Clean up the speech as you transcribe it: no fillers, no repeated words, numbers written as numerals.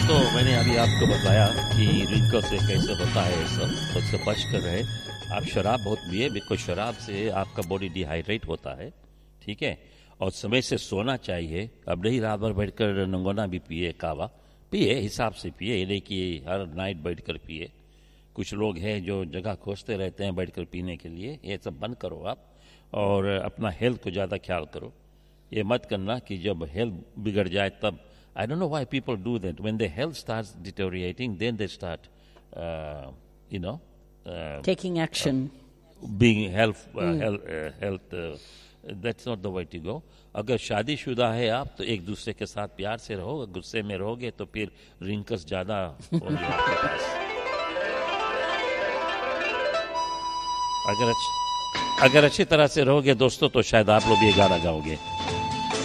दोस्तों, मैंने अभी आपको बताया कि रिंकल से कैसे होता है ये सब, तो उससे बच कर रहे। आप शराब बहुत पिए, बिल्कुल शराब से आपका बॉडी डिहाइड्रेट होता है, ठीक है। और समय से सोना चाहिए। अब नहीं रात भर बैठकर नंगोना भी पिए, कावा पिए, हिसाब से पिए, ये नहीं कि हर नाइट बैठकर पिए। कुछ लोग हैं जो जगह खोजते रहते हैं बैठकर पीने के लिए, ये सब बंद करो आप। और अपना हेल्थ को ज़्यादा ख्याल करो। ये मत करना कि जब हेल्थ बिगड़ जाए तब। I don't know why people do that. When the health starts deteriorating, then they start you know Taking action. being health that's not the way to go. अगर शादीशुदा है आप तो एक दूसरे के साथ प्यार से रहो। गुस्से में रहोगे तो फिर रिंकस ज़्यादा होंगे आपके पास। अगर अच्छी तरह से रहोगे दोस्तों तो शायद आप लोग ये गाना गाओगे।